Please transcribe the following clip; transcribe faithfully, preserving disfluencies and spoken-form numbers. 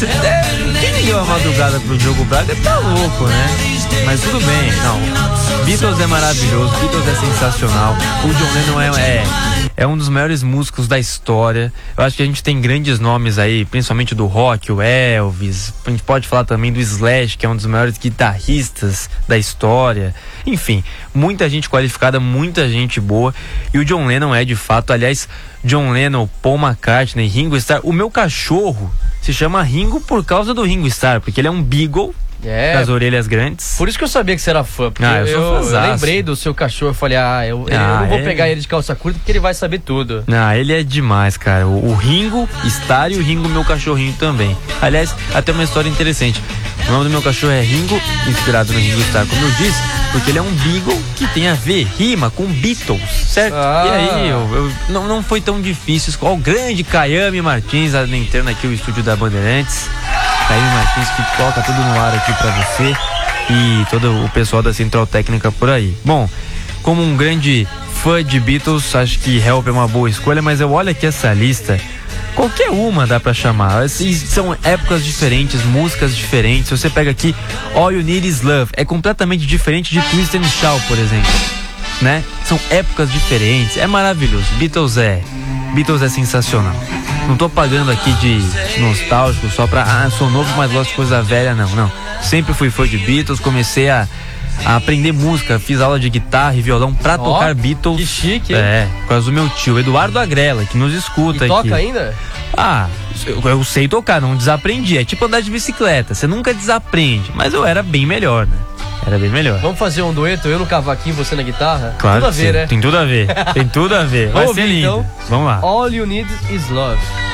Você é, quem ligou a madrugada pro Diogo Braga tá louco, né? Mas tudo bem, não. Beatles é maravilhoso, Beatles é sensacional. O John Lennon é, é, é um dos maiores músicos da história. Eu acho que a gente tem grandes nomes aí, principalmente do rock, o Elvis. A gente pode falar também do Slash, que é um dos maiores guitarristas da história. Enfim, muita gente qualificada, muita gente boa. E o John Lennon é de fato, aliás, John Lennon, Paul McCartney, Ringo Starr. O meu cachorro se chama Ringo por causa do Ringo Starr, porque ele é um beagle. É, das orelhas grandes. Por isso que eu sabia que você era fã. Porque ah, eu, eu, eu lembrei do seu cachorro. Eu falei, ah, eu, ah, eu não vou é... pegar ele de calça curta porque ele vai saber tudo. Ah, ele é demais, cara. O, o Ringo Starr e o Ringo, meu cachorrinho também. Aliás, até uma história interessante. O nome do meu cachorro é Ringo, inspirado no Ringo Starr, como eu disse, porque ele é um beagle que tem a ver, rima com Beatles, certo? Ah. E aí, eu, eu, não, não foi tão difícil. Qual o grande Caiame Martins, adentrando aqui o estúdio da Bandeirantes. Caiame Martins, que coloca tudo no ar aqui pra você e todo o pessoal da Central Técnica por aí. Bom, como um grande fã de Beatles, acho que Help é uma boa escolha, mas eu olho aqui essa lista, qualquer uma dá pra chamar. São épocas diferentes, músicas diferentes. Se você pega aqui All You Need Is Love, é completamente diferente de Twist and Shout, por exemplo, né? São épocas diferentes, é maravilhoso. Beatles é Beatles é sensacional. Não tô pagando aqui de nostálgico só pra, ah, sou novo, mas gosto de coisa velha, não, não. Sempre fui fã de Beatles, comecei a, a aprender música, fiz aula de guitarra e violão pra oh, tocar Beatles. Que chique, hein? É, por causa do meu tio, Eduardo Agrela, que nos escuta e aqui. Toca ainda? Ah, eu, eu sei tocar, não desaprendi. É tipo andar de bicicleta, você nunca desaprende, mas eu era bem melhor, né? Era bem melhor. Vamos fazer um dueto, eu no cavaquinho, você na guitarra? Claro. Tudo a ver, sim. né? Tem tudo a ver. Tem tudo a ver. Vai ser lindo. Então, vamos lá. All You Need Is Love.